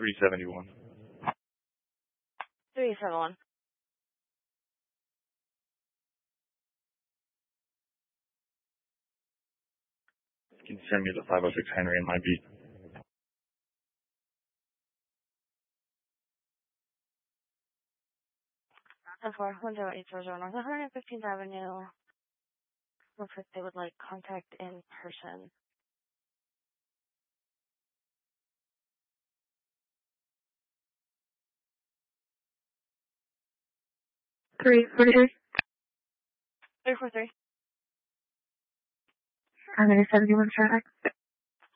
371. 371. Can you send me the 506 Henry in my beat? 10800 North 115th Avenue. Looks like they would like contact in person. Three 343. I'm going to 71 traffic.